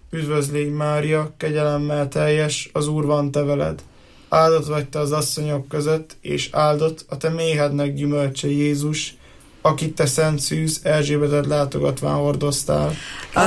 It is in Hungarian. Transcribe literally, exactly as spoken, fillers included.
Üdvözlégy Mária, kegyelemmel teljes, az Úr van te veled. Áldott vagy te az asszonyok között, és áldott a te méhednek gyümölcse Jézus, akit te szent szűz Erzsébetet látogatván hordoztál. A